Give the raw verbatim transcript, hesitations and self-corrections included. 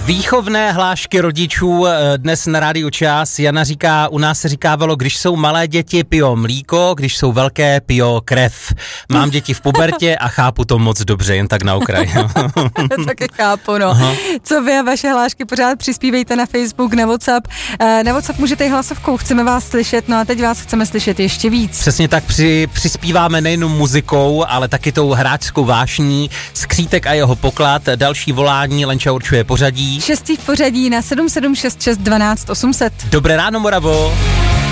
Výchovné hlášky rodičů dnes na Rádiu Čas. Jana říká, u nás se říkávalo, když jsou malé děti, pijou mlíko, když jsou velké, pijou krev. Mám děti v pubertě a chápu to moc dobře, jen tak na okraj. Taky chápu, no. Aha. Co vy a vaše hlášky pořád přispívejte na Facebook, na WhatsApp. Na WhatsApp můžete i hlasovkou, chceme vás slyšet, no a teď vás chceme slyšet ještě víc. Přesně tak, při, přispíváme nejenom muzikou, ale taky tou hráčskou vášní. Skřítek a jeho poklad, další volání, Lenča určuje pořadí. Šestý v pořadí na sedm sedm šest šest dvanáct osm set. Dobré ráno, Moravo.